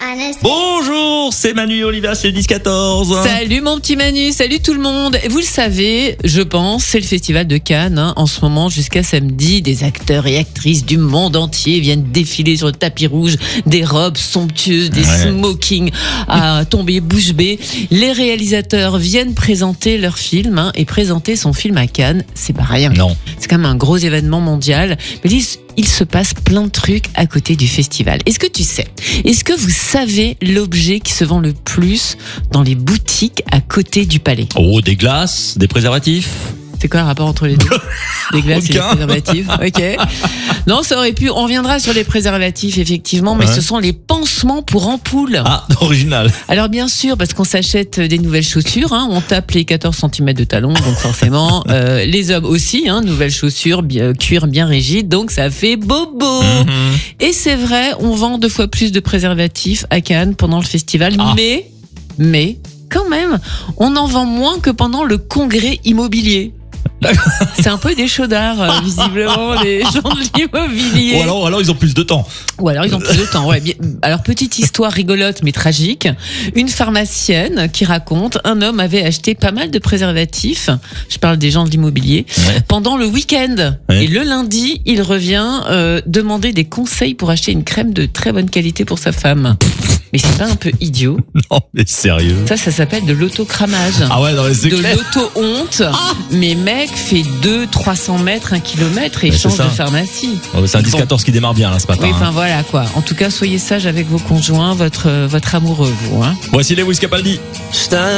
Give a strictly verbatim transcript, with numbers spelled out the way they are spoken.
Johannes. Bonjour, c'est Manu et Olivia, c'est le dix quatorze. Salut mon petit Manu, salut tout le monde. Vous le savez, je pense, c'est le festival de Cannes. Hein. En ce moment, jusqu'à samedi, des acteurs et actrices du monde entier viennent défiler sur le tapis rouge, des robes somptueuses, des ouais. smokings à tomber bouche bée. Les réalisateurs viennent présenter leur film hein, et présenter son film à Cannes, c'est pas rien. Non. C'est quand même un gros événement mondial. Mais il, il se passe plein de trucs à côté du festival. Est-ce que tu sais, est-ce que vous savez l'objet qui se vend le plus dans les boutiques à côté du palais? Oh, des glaces, des préservatifs. C'est quoi le rapport entre les deux? Des glaces et des Aucun. préservatifs. Ok. Non, ça aurait pu. On reviendra sur les préservatifs, effectivement, mais Ouais. ce sont les pansements pour ampoules. Ah, original. Alors bien sûr, parce qu'on s'achète des nouvelles chaussures, hein, on tape les quatorze centimètres de talons, donc forcément, euh, les hommes aussi, hein, nouvelles chaussures, bien, cuir bien rigide, donc ça fait bobo. Mhm. Et c'est vrai, on vend deux fois plus de préservatifs à Cannes pendant le festival, Ah. mais, mais, quand même, on en vend moins que pendant le congrès immobilier. C'est un peu des chaudards, euh, visiblement, les gens de l'immobilier. Ou alors, alors ils ont plus de temps. Ou alors ils ont plus de temps. Ouais. Bien- Alors petite histoire rigolote mais tragique. Une pharmacienne qui raconte un homme avait acheté pas mal de préservatifs. Je parle des gens de l'immobilier Ouais. pendant le week-end. Ouais. Et le lundi, il revient euh, demander des conseils pour acheter une crème de très bonne qualité pour sa femme. Mais c'est pas un peu idiot? Non, mais sérieux. Ça, ça s'appelle de l'autocramage. Ah ouais, non, mais c'est De clair. l'auto-honte. Mais mec fait deux trois cents mètres, un kilomètre et Ouais, c'est change ça. de pharmacie. Oh, c'est un dix Bon. quatorze qui démarre bien là ce matin. Oui, enfin hein. voilà quoi. En tout cas, soyez sages avec vos conjoints, votre, votre amoureux, vous. Hein. Voici Lewis Capaldi.